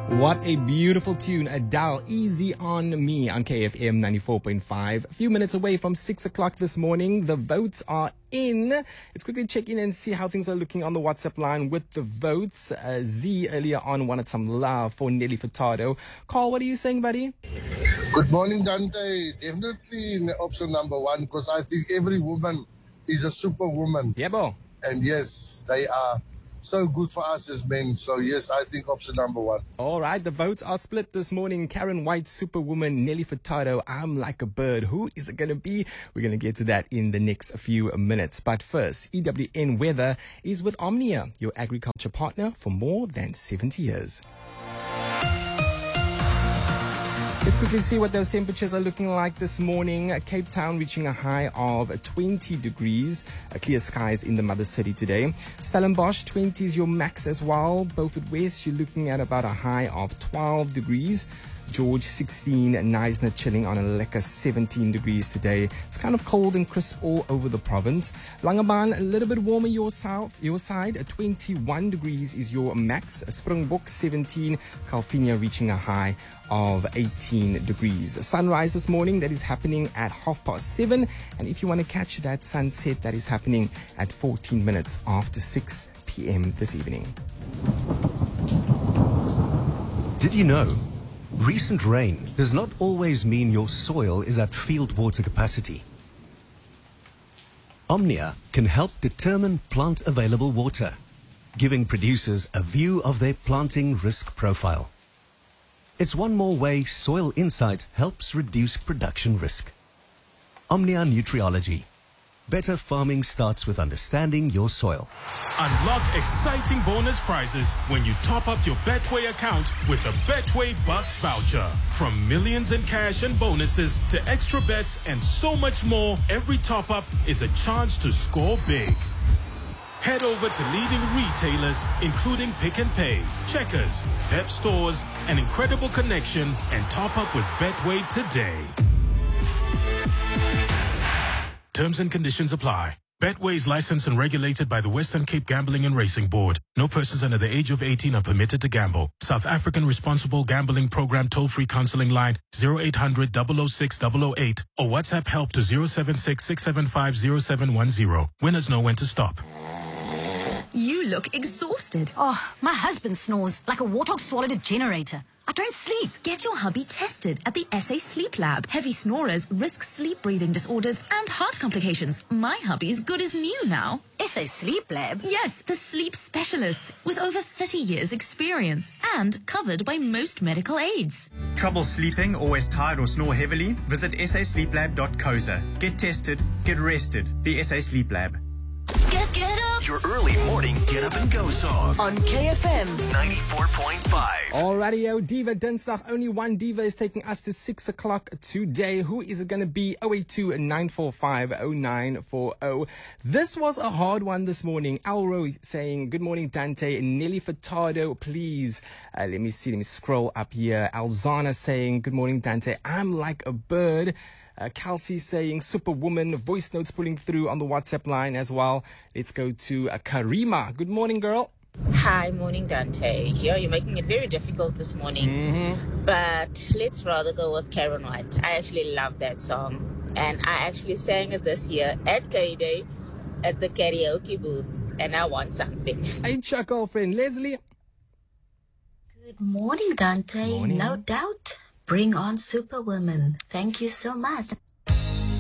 What a beautiful tune, Adele, Easy on Me on KFM 94.5. A few minutes away from 6 o'clock this morning. The votes are in. Let's quickly check in and see how things are looking on the WhatsApp line with the votes. Z earlier on wanted some love for Nelly Furtado. Carl, what are you saying, buddy? Good morning, Dante. Definitely in option number one, because I think every woman is a superwoman. Yeah, bo. And yes, they are so good for us as men. So yes, I think option number one. All right, the votes are split this morning. Karen White, Superwoman, Nelly Furtado, I'm Like a Bird. Who is it going to be? We're going to get to that in the next few minutes. But first, EWN Weather is with Omnia, your agriculture partner for more than 70 years. Let's quickly see what those temperatures are looking like this morning. Cape Town reaching a high of 20 degrees. Clear skies in the mother city today. Stellenbosch, 20 is your max as well. Beaufort West, you're looking at about a high of 12 degrees. George, 16. Knysna chilling on a lekker 17 degrees today. It's kind of cold and crisp all over the province. Langebaan, a little bit warmer your side. 21 degrees is your max. Springbok, 17. Calvinia reaching a high of 18 degrees. Sunrise this morning, that is happening at 7:30. And if you want to catch that sunset, that is happening at 14 minutes after 6 p.m. this evening. Did you know? Recent rain does not always mean your soil is at field water capacity. Omnia can help determine plant available water, giving producers a view of their planting risk profile. It's one more way Soil Insight helps reduce production risk. Omnia Nutriology. Better farming starts with understanding your soil. Unlock exciting bonus prizes when you top up your Betway account with a Betway Bucks voucher. From millions in cash and bonuses to extra bets and so much more, every top up is a chance to score big. Head over to leading retailers, including Pick n Pay, Checkers, Pep Stores, and Incredible Connection, and top up with Betway today. Terms and conditions apply. Betway is licensed and regulated by the Western Cape Gambling and Racing Board. No persons under the age of 18 are permitted to gamble. South African Responsible Gambling Program toll-free counseling line 0800 006 008 or WhatsApp help to 076 675 0710. Winners know when to stop. You look exhausted. Oh, my husband snores like a warthog swallowed a generator. I don't sleep. Get your hubby tested at the SA Sleep Lab. Heavy snorers risk sleep breathing disorders and heart complications. My hubby's good as new now. SA Sleep Lab? Yes, the sleep specialists with over 30 years experience and covered by most medical aids. Trouble sleeping, always tired or snore heavily? Visit sasleeplab.co.za. Get tested, get rested. The SA Sleep Lab. Get up. Your early morning get up and go song On KFM 94.5. Alrighty, Diva Dinsdag. Only one Diva is taking us to 6 o'clock today. Who is it going to be? 082 945 0940. This was a hard one this morning. Alro saying, good morning, Dante. Nelly Furtado, please. Let me scroll up here. Alzana saying, good morning, Dante. I'm Like a Bird. Kelsey saying Superwoman, voice notes pulling through on the WhatsApp line as well. Let's go to Karima. Good morning, girl. Hi, morning, Dante. Here, you're making it very difficult this morning. But let's rather go with Karen White. I actually love that song. And I actually sang it this year at K-Day at the karaoke booth. And I won something. Ain't your girlfriend, Leslie? Good morning, Dante. Morning. No doubt. Bring on Superwoman. Thank you so much.